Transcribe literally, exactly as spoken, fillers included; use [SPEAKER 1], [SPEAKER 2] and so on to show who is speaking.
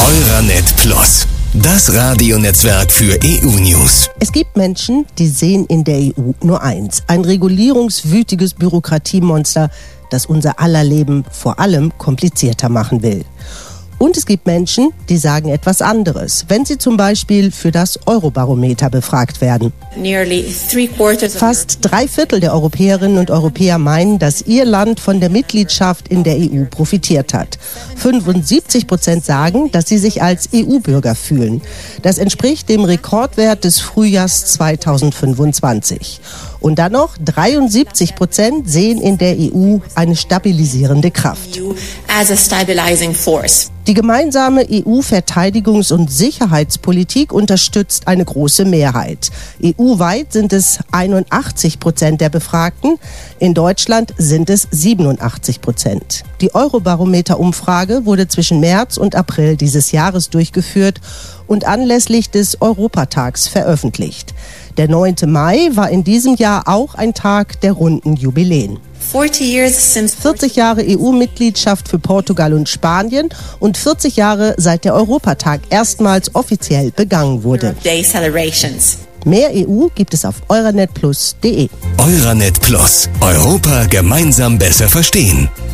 [SPEAKER 1] Euranet Plus, das Radionetzwerk für E U-News.
[SPEAKER 2] Es gibt Menschen, die sehen in der E U nur eins: ein regulierungswütiges Bürokratiemonster, das unser aller Leben vor allem komplizierter machen will. Und es gibt Menschen, die sagen etwas anderes, wenn sie zum Beispiel für das Eurobarometer befragt werden. Fast drei Viertel der Europäerinnen und Europäer meinen, dass ihr Land von der Mitgliedschaft in der E U profitiert hat. fünfundsiebzig Prozent sagen, dass sie sich als E U-Bürger fühlen. Das entspricht dem Rekordwert des Frühjahrs zweitausendfünfundzwanzig. Und dann noch dreiundsiebzig Prozent sehen in der E U eine stabilisierende Kraft. Die gemeinsame E U-Verteidigungs- und Sicherheitspolitik unterstützt eine große Mehrheit. E U-weit sind es einundachtzig Prozent der Befragten, in Deutschland sind es siebenundachtzig Prozent. Die Eurobarometer-Umfrage wurde zwischen März und April dieses Jahres durchgeführt und anlässlich des Europatags veröffentlicht. Der neunte Mai war in diesem Jahr auch ein Tag der runden Jubiläen. vierzig Jahre E U-Mitgliedschaft für Portugal und Spanien und vierzig Jahre seit der Europatag erstmals offiziell begangen wurde. Mehr E U gibt es auf euranet plus punkt de.
[SPEAKER 1] Euranet Plus. Europa gemeinsam besser verstehen.